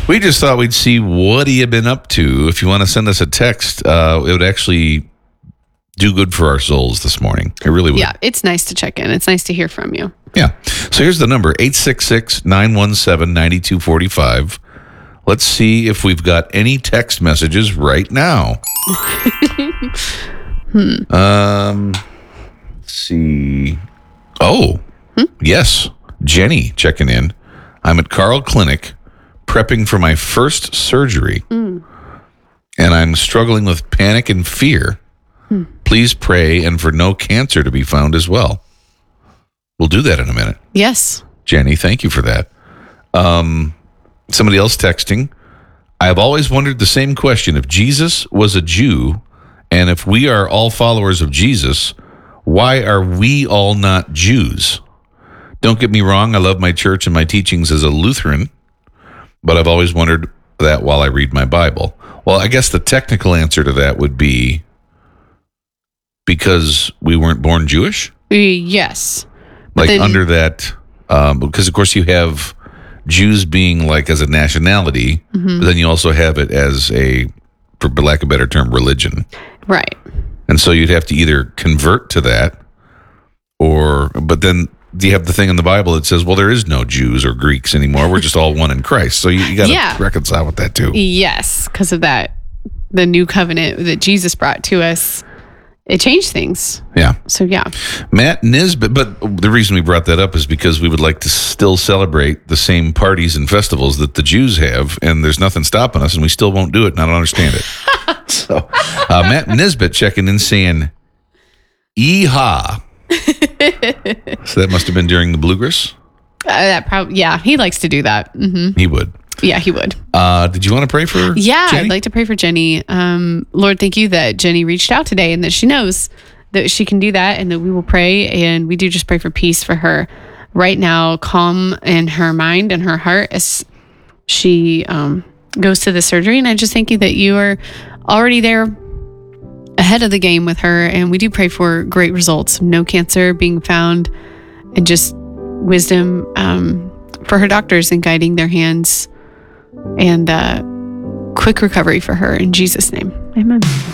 We just thought we'd see what he had been up to. If you want to send us a text, it would actually do good for our souls this morning. It really would. Yeah, it's nice to check in. It's nice to hear from you. Yeah. So here's the number, 866-917-9245. Let's see if we've got any text messages right now. Let's see. Oh, yes. Jenny checking in. I'm at Carl Clinic prepping for my first surgery. And I'm struggling with panic and fear. Please pray and for no cancer to be found as well. We'll do that in a minute. Yes. Jenny, thank you for that. Somebody else texting. I have always wondered the same question. If Jesus was a Jew, and if we are all followers of Jesus, why are we all not Jews? Don't get me wrong, I love my church and my teachings as a Lutheran, but I've always wondered that while I read my Bible. Well, I guess the technical answer to that would be because we weren't born Jewish? Yes. Like under that, because of course you have Jews being like as a nationality, but then you also have it as a, for lack of a better term, religion. Right. And so you'd have to either convert to that but then you have the thing in the Bible that says, well, there is no Jews or Greeks anymore. We're just all one in Christ. So you got to reconcile with that too. Yes, because of that, the new covenant that Jesus brought to us, it changed things. Yeah. So yeah. Matt Nisbet, but the reason we brought that up is because we would like to still celebrate the same parties and festivals that the Jews have, and there's nothing stopping us, and we still won't do it, and I don't understand it. So Matt Nisbet checking in saying, "Yeehaw." So that must have been during the Bluegrass? He likes to do that. Mm-hmm. He would. Yeah, he would. Did you want to pray for Jenny? I'd like to pray for Jenny. Lord, thank you that Jenny reached out today and that she knows that she can do that and that we will pray. And we do just pray for peace for her right now, calm in her mind and her heart as she goes to the surgery. And I just thank you that you are already there ahead of the game with her. And we do pray for great results, no cancer being found, and just wisdom for her doctors and guiding their hands, and quick recovery for her in Jesus' name. Amen.